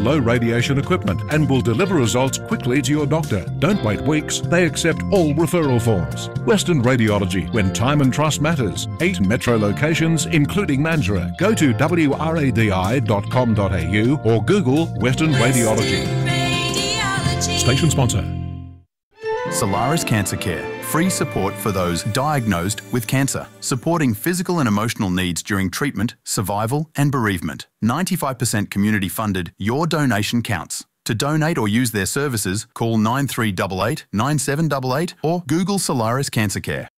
low radiation equipment and will deliver results quickly to your doctor. Don't wait weeks. They accept all referral forms. Western Radiology, when time and trust matters. 8 metro locations, including Mandurah. Go to wradi.com.au or Google Western Radiology. Station sponsor. Solaris Cancer Care. Free support for those diagnosed with cancer, supporting physical and emotional needs during treatment, survival and bereavement. 95% community funded. Your donation counts. To donate or use their services, call 9388 9788 or Google Solaris Cancer Care.